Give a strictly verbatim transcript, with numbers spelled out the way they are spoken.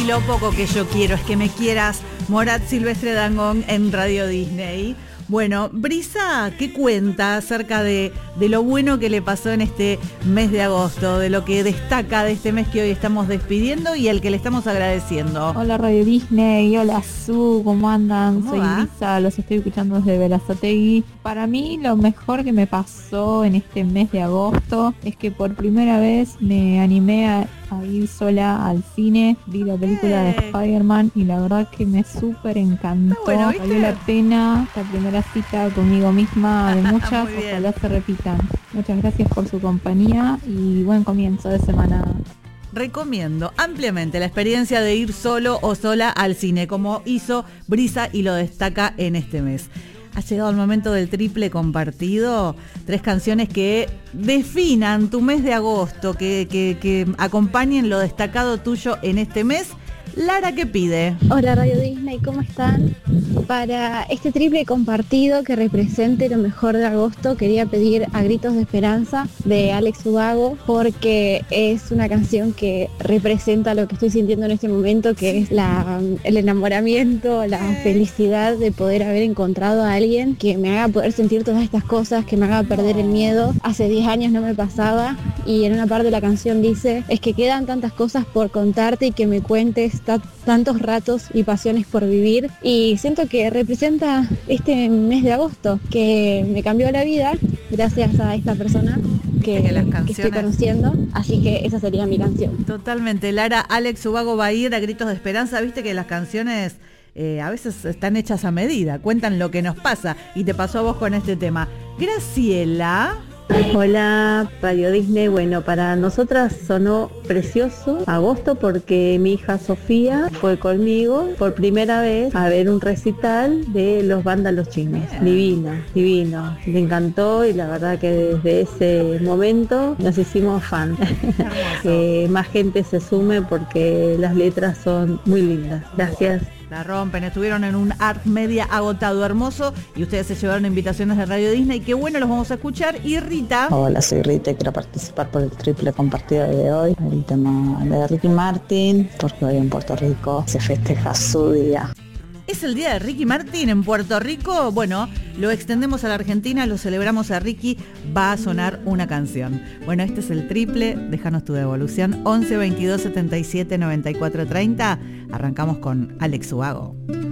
lo poco que yo quiero es que me quieras. Morat Silvestre Dangond en Radio Disney. Bueno, Brisa, ¿qué cuenta acerca de, de lo bueno que le pasó en este mes de agosto, de lo que destaca de este mes que hoy estamos despidiendo y al que le estamos agradeciendo? Hola Radio Disney, hola Su, ¿cómo andan? ¿Cómo Soy va? Brisa, los estoy escuchando desde Berazategui. Para mí lo mejor que me pasó en este mes de agosto es que por primera vez me animé a, a ir sola al cine, vi la película de ¡Eh! Spider-Man y la verdad que me súper encantó. Bueno, ¿viste? Valió la pena esta primera cita conmigo misma, de muchas, Muy bien. ojalá se repitan. Muchas gracias por su compañía y buen comienzo de semana. Recomiendo ampliamente la experiencia de ir solo o sola al cine, como hizo Brisa y lo destaca en este mes. Ha llegado el momento del triple compartido, tres canciones que definan tu mes de agosto, que, que, que acompañen lo destacado tuyo en este mes. Lara, ¿qué pide? Hola Radio Disney, ¿cómo están? Para este triple compartido que represente lo mejor de agosto, quería pedir A Gritos de Esperanza de Alex Ubago, porque es una canción que representa lo que estoy sintiendo en este momento, que es la, el enamoramiento, la felicidad de poder haber encontrado a alguien que me haga poder sentir todas estas cosas, que me haga perder el miedo. Hace diez años no me pasaba y en una parte de la canción dice, es que quedan tantas cosas por contarte y que me cuentes ta- tantos ratos y pasiones por vivir, y siento que representa este mes de agosto que me cambió la vida gracias a esta persona que, que las que canciones... estoy conociendo, así que esa sería mi canción. Totalmente, Lara. Alex Ubago va a ir a Gritos de Esperanza. Viste que las canciones eh, a veces están hechas a medida, cuentan lo que nos pasa, y te pasó a vos con este tema. Graciela. Hola Radio Disney, bueno, para nosotras sonó precioso agosto porque mi hija Sofía fue conmigo por primera vez a ver un recital de Los Vándalos Chinos. Bien. Divino, divino, le encantó y la verdad que desde ese momento nos hicimos fan. Que más gente se sume porque las letras son muy lindas. Gracias. La rompen, estuvieron en un Art Media agotado, hermoso, y ustedes se llevaron invitaciones de Radio Disney. Qué bueno, los vamos a escuchar. Y Rita. Hola, soy Rita y quiero participar por el triple compartido de hoy. El tema de Ricky Martin, porque hoy en Puerto Rico se festeja su día. ¿Es el día de Ricky Martin en Puerto Rico? Bueno, lo extendemos a la Argentina, lo celebramos a Ricky, va a sonar una canción. Bueno, este es el triple, déjanos tu devolución, once veintidós setenta y siete noventa y cuatro treinta. Arrancamos con Alex Ubago.